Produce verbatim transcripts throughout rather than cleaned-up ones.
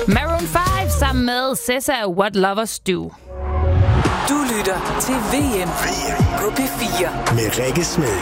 Maroon fem sammen med S Z A What Lovers Do. Du lytter til V M på P fire med Rikke Smed.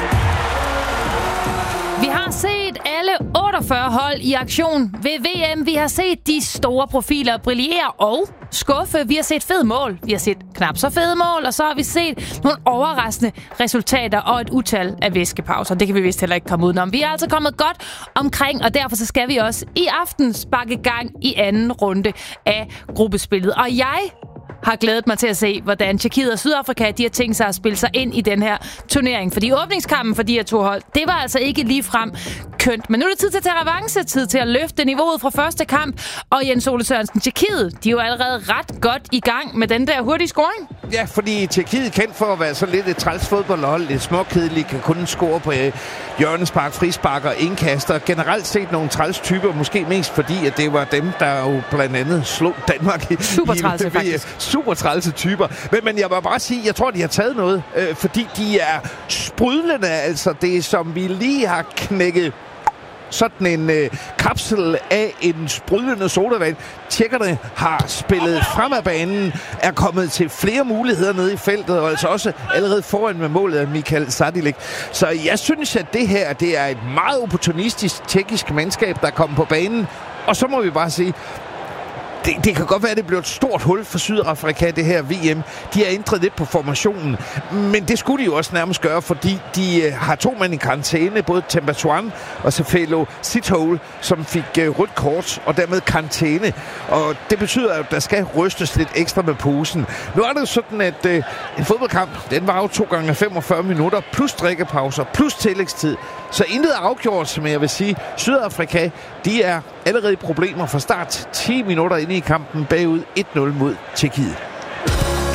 Vi har set alle otteogfyrre hold i aktion ved V M. Vi har set de store profiler brillere og skuffe. Vi har set fede mål. Vi har set knap så fede mål. Og så har vi set nogle overraskende resultater og et utal af væskepauser. Det kan vi vist heller ikke komme udenom. Vi er altså kommet godt omkring, og derfor så skal vi også i aften sparke gang i anden runde af gruppespillet. Og jeg har glædet mig til at se, hvordan Tjekkiet og Sydafrika de har tænkt sig at spille sig ind i den her turnering. Fordi åbningskampen for de her to hold, det var altså ikke ligefrem kønt. Men nu er det tid til at tage revanche, tid til at løfte niveauet fra første kamp. Og Jens Ole Sørensen, Tjekkiet, de er jo allerede ret godt i gang med den der hurtige scoring. Ja, fordi Tjekkiet er kendt for at være så lidt et træls fodboldhold. Lidt småkedeligt, kan kun score på øh, hjørnespark, frispark og indkaster. Generelt set nogle træls typer, måske mest fordi, at det var dem, der jo blandt andet slog Danmark i Super trælse, faktisk. Super trælse typer. Men, men jeg må bare sige, jeg tror, de har taget noget, øh, fordi de er sprudlende. Altså det, som vi lige har knækket sådan en øh, kapsel af en sprudlende sodavand. Tjekkerne har spillet frem af banen, er kommet til flere muligheder nede i feltet, og altså også allerede foran med målet af Michael Sadilik. Så jeg synes, at det her det er et meget opportunistisk tjekkisk mandskab, der er kommet på banen. Og så må vi bare sige, Det, det kan godt være, at det bliver et stort hul for Sydafrika, det her V M. De har ændret lidt på formationen, men det skulle de jo også nærmest gøre, fordi de uh, har to mænd i karantæne, både Themba Zwane og Sefelo Sithole, som fik uh, rødt kort og dermed karantæne. Og det betyder, at der skal rystes lidt ekstra med posen. Nu er det jo sådan, at uh, en fodboldkamp, den var jo to gange femogfyrre minutter, plus drikkepauser, plus tillægstid. Så intet er afgjort, som jeg vil sige. Sydafrika, de er allerede i problemer fra start. ti minutter inde i kampen bagud et nul mod Tjekkiet.